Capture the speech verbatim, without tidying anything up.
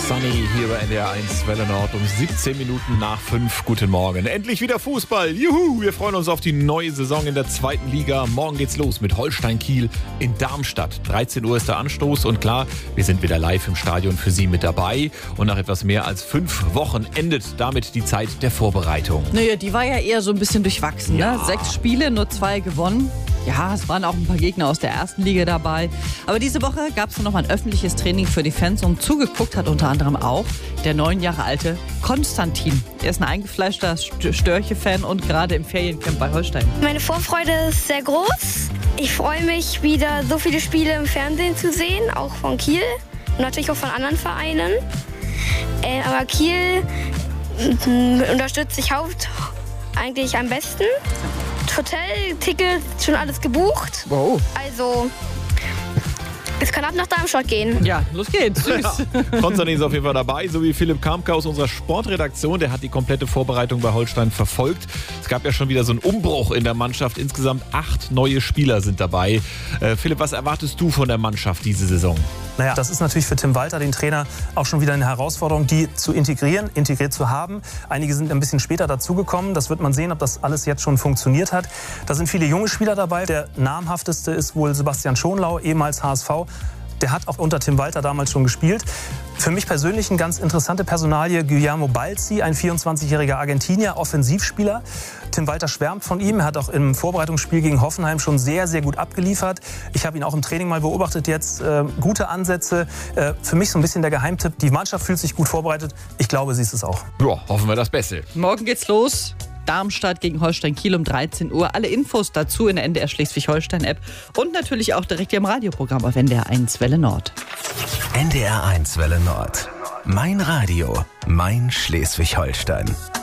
Sunny hier bei N D R eins Welle Nord um siebzehn Minuten nach fünf. Guten Morgen. Endlich wieder Fußball. Juhu, wir freuen uns auf die neue Saison in der zweiten Liga. Morgen geht's los mit Holstein Kiel in Darmstadt. dreizehn Uhr ist der Anstoß und klar, wir sind wieder live im Stadion für Sie mit dabei. Und nach etwas mehr als fünf Wochen endet damit die Zeit der Vorbereitung. Naja, die war ja eher so ein bisschen durchwachsen. Ja. Ne? Sechs Spiele, nur zwei gewonnen. Ja, es waren auch ein paar Gegner aus der ersten Liga dabei. Aber diese Woche gab es noch mal ein öffentliches Training für die Fans und zugeguckt hat unter anderem auch der neun Jahre alte Konstantin. Er ist ein eingefleischter Störche-Fan und gerade im Feriencamp bei Holstein. Meine Vorfreude ist sehr groß. Ich freue mich, wieder so viele Spiele im Fernsehen zu sehen, auch von Kiel und natürlich auch von anderen Vereinen. Äh, aber Kiel äh, unterstütze ich haupt eigentlich am besten. Hotel, Ticket, schon alles gebucht. Wow. Also, es kann ab nach Darmstadt gehen. Ja, los geht's. Süß. Ja. Konstantin ist auf jeden Fall dabei, sowie Philipp Kamke aus unserer Sportredaktion. Der hat die komplette Vorbereitung bei Holstein verfolgt. Es gab ja schon wieder so einen Umbruch in der Mannschaft. Insgesamt acht neue Spieler sind dabei. Äh, Philipp, was erwartest du von der Mannschaft diese Saison? Naja, das ist natürlich für Tim Walter, den Trainer, auch schon wieder eine Herausforderung, die zu integrieren, integriert zu haben. Einige sind ein bisschen später dazugekommen. Das wird man sehen, ob das alles jetzt schon funktioniert hat. Da sind viele junge Spieler dabei. Der namhafteste ist wohl Sebastian Schonlau, ehemals H S V. Der hat auch unter Tim Walter damals schon gespielt. Für mich persönlich eine ganz interessante Personalie, Guillermo Balzi, ein vierundzwanzigjähriger Argentinier, Offensivspieler. Tim Walter schwärmt von ihm. Er hat auch im Vorbereitungsspiel gegen Hoffenheim schon sehr, sehr gut abgeliefert. Ich habe ihn auch im Training mal beobachtet jetzt. Äh, gute Ansätze. Äh, für mich so ein bisschen der Geheimtipp. Die Mannschaft fühlt sich gut vorbereitet. Ich glaube, sie ist es auch. Ja, hoffen wir das Beste. Morgen geht's los. Darmstadt gegen Holstein Kiel um dreizehn Uhr. Alle Infos dazu in der N D R Schleswig-Holstein-App und natürlich auch direkt im Radioprogramm auf N D R eins Welle Nord. N D R eins Welle Nord. Mein Radio, mein Schleswig-Holstein.